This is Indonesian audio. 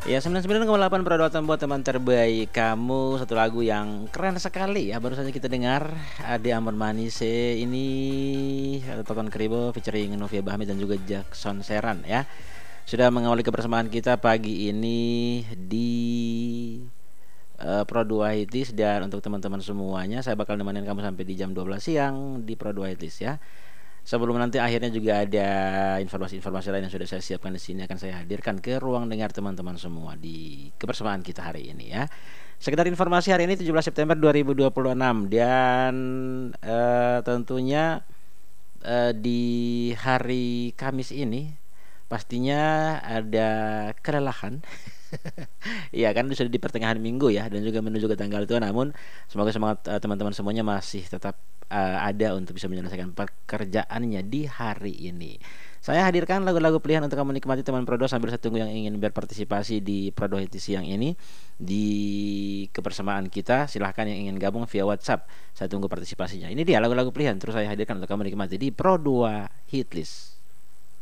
Ya 99,8 peradaan buat teman terbaik kamu. Satu lagu yang keren sekali ya, baru saja kita dengar. Ade Amon Manise ini Toton Kribo featuring Novia Bahmi dan juga Jackson Seran ya. Sudah mengawali kebersamaan kita pagi ini di Pro 2 Hitis. Dan untuk teman-teman semuanya, saya bakal nemenin kamu sampai di jam 12 siang di Pro 2 Hitis ya. Sebelum nanti akhirnya juga ada informasi-informasi lain yang sudah saya siapkan di sini akan saya hadirkan ke ruang dengar teman-teman semua di kebersamaan kita hari ini ya. Sekedar informasi, hari ini 17 September 2026 dan tentunya di hari Kamis ini pastinya ada kelelahan. Iya kan sudah di pertengahan minggu ya dan juga menuju ke tanggal tua, namun semoga semangat teman-teman semuanya masih tetap ada untuk bisa menyelesaikan pekerjaannya di hari ini. Saya hadirkan lagu-lagu pilihan untuk kamu nikmati teman Prodo sambil saya tunggu yang ingin berpartisipasi di Prodo Hit siang ini di kebersamaan kita. Silahkan yang ingin gabung via WhatsApp. Saya tunggu partisipasinya. Ini dia lagu-lagu pilihan terus saya hadirkan untuk kamu nikmati di Pro 2 Hitlist.